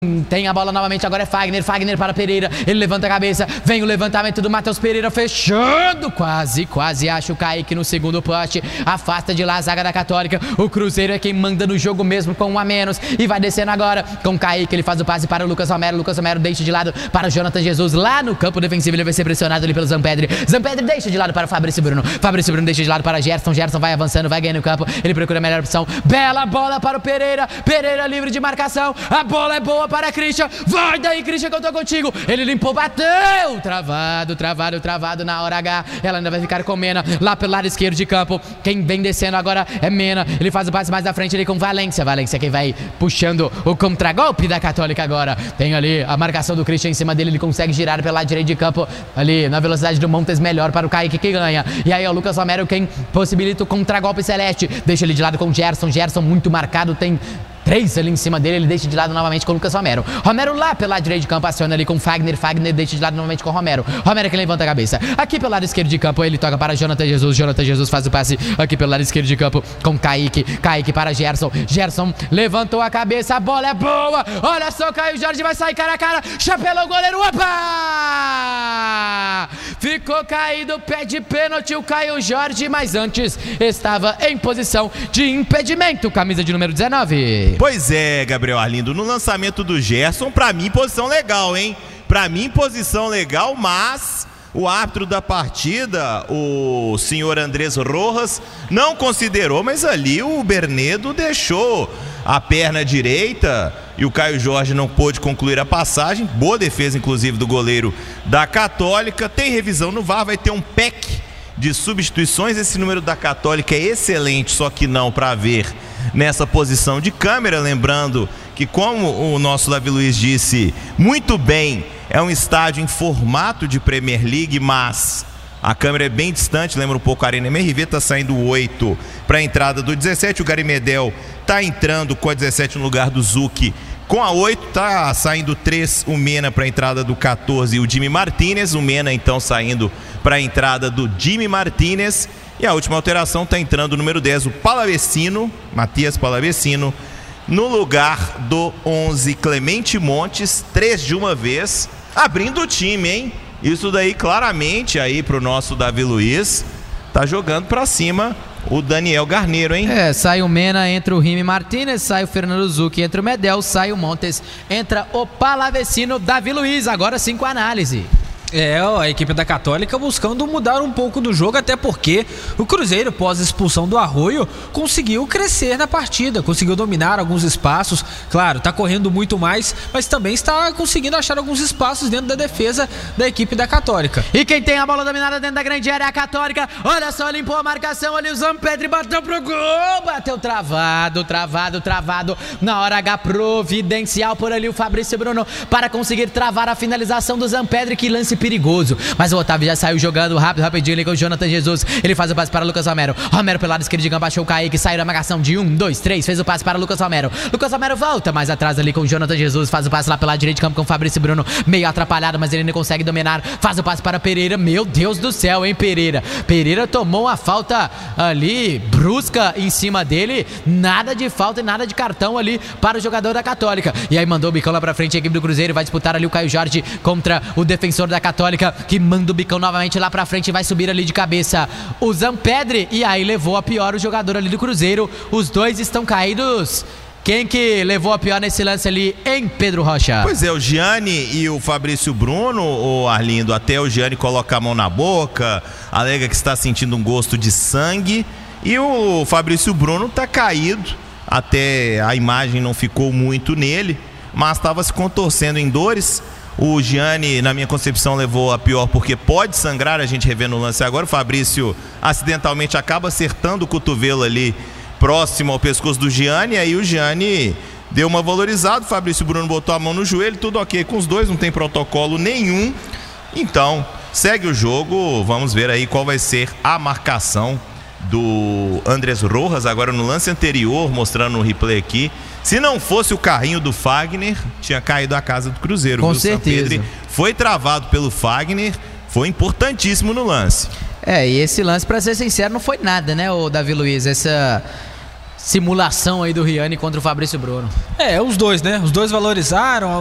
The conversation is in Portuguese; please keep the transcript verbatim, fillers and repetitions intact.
Tem a bola novamente, agora é Fagner, Fagner para Pereira, ele levanta a cabeça, vem o levantamento do Matheus Pereira, fechando, quase, quase acha o Kaique no segundo poste, afasta de lá a zaga da Católica, o Cruzeiro é quem manda no jogo mesmo com um a menos, e vai descendo agora com o Kaique, ele faz o passe para o Lucas Romero, Lucas Romero deixa de lado para o Jonathan Jesus, lá no campo defensivo ele vai ser pressionado ali pelo Zampedri, Zampedri deixa de lado para o Fabrício Bruno, Fabrício Bruno deixa de lado para Gerson, Gerson vai avançando, vai ganhando o campo, ele procura a melhor opção, bela bola para o Pereira, Pereira livre de marcação, a bola é boa para Christian, vai daí Christian que eu tô contigo, ele limpou, bateu, travado, travado, travado na hora H, ela ainda vai ficar com Mena, lá pelo lado esquerdo de campo, quem vem descendo agora é Mena, ele faz o passe mais à frente ali com Valência, Valência quem vai puxando o contragolpe da Católica agora, tem ali a marcação do Christian em cima dele, ele consegue girar pelo lado direito de campo, ali na velocidade do Montes melhor para o Kaique que ganha, e aí é o Lucas Romero quem possibilita o contragolpe celeste, deixa ele de lado com o Gerson, Gerson muito marcado, tem três ali em cima dele, ele deixa de lado novamente com o Lucas Romero. Romero lá pelo lado direito de campo, aciona ali com Fagner, Fagner deixa de lado novamente com o Romero. Romero que levanta a cabeça. Aqui pelo lado esquerdo de campo, ele toca para Jonathan Jesus, Jonathan Jesus faz o passe aqui pelo lado esquerdo de campo com Kaique, Kaique para Gerson, Gerson levantou a cabeça, a bola é boa, olha só, Caio Jorge vai sair cara a cara, chapelou o goleiro, opa! Ficou caído, pede pênalti o Caio Jorge, mas antes estava em posição de impedimento, camisa de número dezenove. Pois é, Gabriel Arlindo, no lançamento do Gerson, pra mim, posição legal, hein? Pra mim, posição legal, mas o árbitro da partida, o senhor Andrés Rojas, não considerou, mas ali o Bernedo deixou a perna direita e o Caio Jorge não pôde concluir a passagem. Boa defesa, inclusive, do goleiro da Católica. Tem revisão no V A R, vai ter um P E C de substituições. Esse número da Católica é excelente, só que não para ver nessa posição de câmera, lembrando que, como o nosso Davi Luiz disse muito bem, é um estádio em formato de Premier League, mas a câmera é bem distante, lembra um pouco a Arena M R V, tá saindo o oito para a entrada do dezessete, o Gary Medel tá entrando com a dezessete no lugar do Zucchi com a oito, tá saindo três, o Mena para a entrada do quatorze e o Jimmy Martinez, o Mena então saindo para a entrada do Jimmy Martinez. E a última alteração está entrando o número dez, o Palavecino, Matias Palavecino, no lugar do onze, Clemente Montes, três de uma vez, abrindo o time, hein? Isso daí claramente aí pro nosso Davi Luiz, tá jogando pra cima o Daniel Garneiro, hein? É, sai o Mena, entra o Rimy Martinez, sai o Fernando Zucchi, entra o Medel, sai o Montes, entra o Palavecino, Davi Luiz, agora sim com a análise. É, a equipe da Católica buscando mudar um pouco do jogo, até porque o Cruzeiro, pós a expulsão do Arroio, conseguiu crescer na partida, conseguiu dominar alguns espaços, claro, tá correndo muito mais, mas também está conseguindo achar alguns espaços dentro da defesa da equipe da Católica. E quem tem a bola dominada dentro da grande área é a Católica, olha só, limpou a marcação ali, o Zampedri bateu pro gol, bateu travado, travado, travado, na hora H providencial por ali o Fabrício Bruno, para conseguir travar a finalização do Zampedri, que lance perigoso, mas o Otávio já saiu jogando rápido, rapidinho ali com o Jonathan Jesus, ele faz o passe para o Lucas Romero, Romero pelo lado esquerdo de campo, achou o Kaique, saiu da marcação de um, dois, três, fez o passe para o Lucas Romero, Lucas Romero volta mais atrás ali com o Jonathan Jesus, faz o passe lá pelo lado direito de campo com o Fabrício Bruno, meio atrapalhado, mas ele não consegue dominar, faz o passe para Pereira, meu Deus do céu, hein, Pereira, Pereira tomou uma falta ali, brusca em cima dele, nada de falta e nada de cartão ali para o jogador da Católica, e aí mandou o bicão lá pra frente, a equipe do Cruzeiro vai disputar ali o Caio Jorge contra o defensor da Católica, que manda o bicão novamente lá pra frente e vai subir ali de cabeça o Zampedri, e aí levou a pior o jogador ali do Cruzeiro, os dois estão caídos. Quem que levou a pior nesse lance ali, em Pedro Rocha? Pois é, o Gianni e o Fabrício Bruno, o Arlindo, até o Gianni coloca a mão na boca, alega que está sentindo um gosto de sangue, e o Fabrício Bruno tá caído, até a imagem não ficou muito nele, mas estava se contorcendo em dores. O Gianni, na minha concepção, levou a pior porque pode sangrar, a gente revê no lance agora. O Fabrício acidentalmente acaba acertando o cotovelo ali próximo ao pescoço do Gianni, aí o Gianni deu uma valorizada, o Fabrício Bruno botou a mão no joelho, tudo ok com os dois, não tem protocolo nenhum. Então, segue o jogo, vamos ver aí qual vai ser a marcação do Andrés Rojas, agora no lance anterior, mostrando no replay aqui. Se não fosse o carrinho do Fagner, tinha caído a casa do Cruzeiro. Com viu? certeza. Sampedri foi travado pelo Fagner, foi importantíssimo no lance. É, e esse lance, pra ser sincero, não foi nada, né, o Davi Luiz? Essa simulação aí do Riane contra o Fabrício Bruno. É, os dois, né? Os dois valorizaram,